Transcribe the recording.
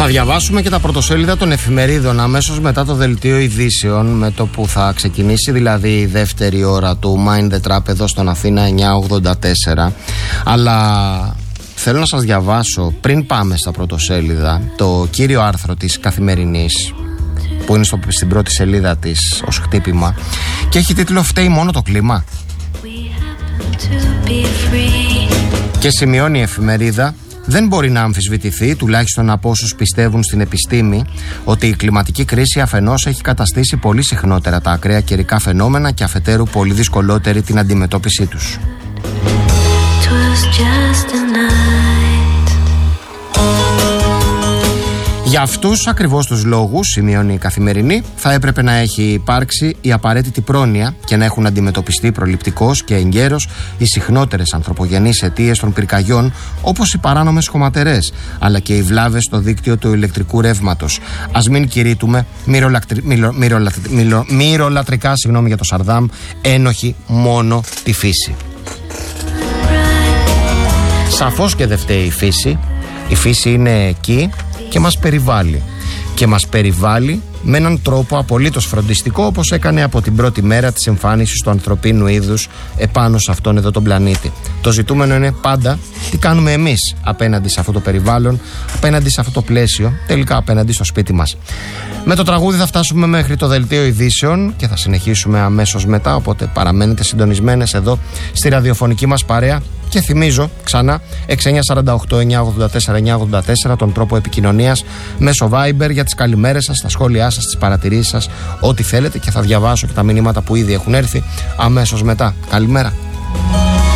Θα διαβάσουμε και τα πρωτοσέλιδα των εφημερίδων αμέσως μετά το δελτίο ειδήσεων, με το που θα ξεκινήσει δηλαδή η δεύτερη ώρα του Mind the Trap εδώ στον Αθήνα 984. Αλλά θέλω να σας διαβάσω, πριν πάμε στα πρωτοσέλιδα, το κύριο άρθρο της Καθημερινής, που είναι στην πρώτη σελίδα της ως χτύπημα, και έχει τίτλο «Φταίει μόνο το κλίμα». Και σημειώνει η εφημερίδα: δεν μπορεί να αμφισβητηθεί, τουλάχιστον από όσους πιστεύουν στην επιστήμη, ότι η κλιματική κρίση αφενός έχει καταστήσει πολύ συχνότερα τα ακραία καιρικά φαινόμενα και αφετέρου πολύ δυσκολότερη την αντιμετώπιση τους. Για αυτούς ακριβώς τους λόγους, σημειώνει η Καθημερινή, θα έπρεπε να έχει υπάρξει η απαραίτητη πρόνοια και να έχουν αντιμετωπιστεί προληπτικώς και εγκαίρως οι συχνότερες ανθρωπογενείς αιτίες των πυρκαγιών, όπως οι παράνομες χωματερές, αλλά και οι βλάβες στο δίκτυο του ηλεκτρικού ρεύματος. Ας μην κηρύττουμε μυρολατρικά, για το Σαρδάμ, ένοχοι μόνο τη φύση. Σαφώς και δεν φταίει η φύση. Η φύση είναι εκεί και μας περιβάλλει. Και μας περιβάλλει με έναν τρόπο απολύτως φροντιστικό, όπως έκανε από την πρώτη μέρα της εμφάνισης του ανθρωπίνου είδους επάνω σε αυτόν εδώ τον πλανήτη. Το ζητούμενο είναι πάντα τι κάνουμε εμείς απέναντι σε αυτό το περιβάλλον, απέναντι σε αυτό το πλαίσιο, τελικά απέναντι στο σπίτι μας. Με το τραγούδι θα φτάσουμε μέχρι το δελτίο ειδήσεων και θα συνεχίσουμε αμέσως μετά, οπότε παραμένετε συντονισμένες εδώ στη ραδιοφωνική μας παρέα. Και θυμίζω ξανά 6948-984-984 τον τρόπο επικοινωνίας μέσω Viber για τις καλημέρες σας, τα σχόλιά σας, τις παρατηρήσεις σας, ό,τι θέλετε, και θα διαβάσω και τα μηνύματα που ήδη έχουν έρθει αμέσως μετά. Καλημέρα.